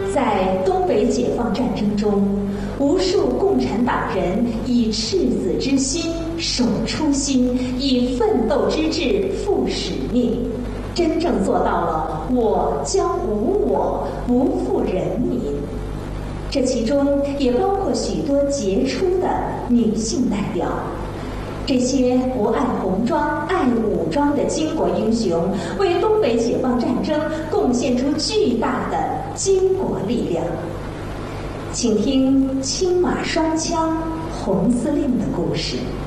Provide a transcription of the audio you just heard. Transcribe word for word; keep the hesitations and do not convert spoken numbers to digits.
在东北解放战争中，无数共产党人以赤子之心守初心，以奋斗之志赴使命，真正做到了我将无我，不负人民。这其中也包括许多杰出的女性代表。这些不爱红装、爱武装的巾帼英雄，为东北解放战争贡献出巨大的巾帼力量。请听青马双枪红司令的故事。